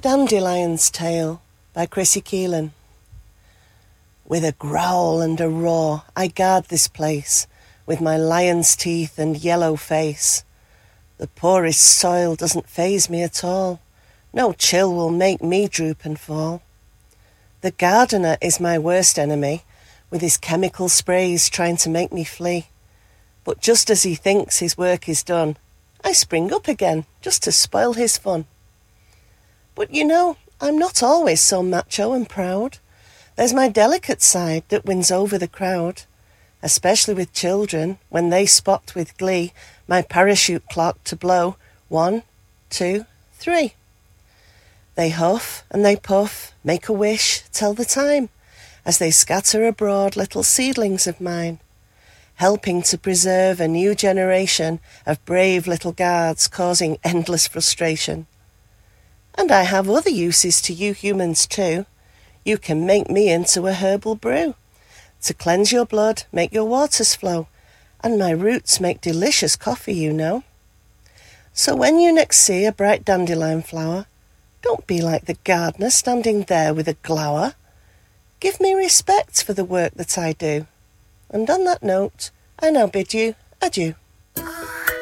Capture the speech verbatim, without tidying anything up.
Dandelion's Tale by Chrissy Keelan. With a growl and a roar I guard this place, with my lion's teeth and yellow face. The poorest soil doesn't faze me at all, no chill will make me droop and fall. The gardener is my worst enemy, with his chemical sprays trying to make me flee. But just as he thinks his work is done, I spring up again just to spoil his fun. But you know, I'm not always so macho and proud. There's my delicate side that wins over the crowd, especially with children when they spot with glee my parachute clock to blow one, two, three. They huff and they puff, make a wish, tell the time, as they scatter abroad little seedlings of mine, helping to preserve a new generation of brave little guards causing endless frustration. And I have other uses to you humans too. You can make me into a herbal brew, to cleanse your blood, make your waters flow, and my roots make delicious coffee, you know. So when you next see a bright dandelion flower, don't be like the gardener standing there with a glower. Give me respect for the work that I do. And on that note, I now bid you adieu.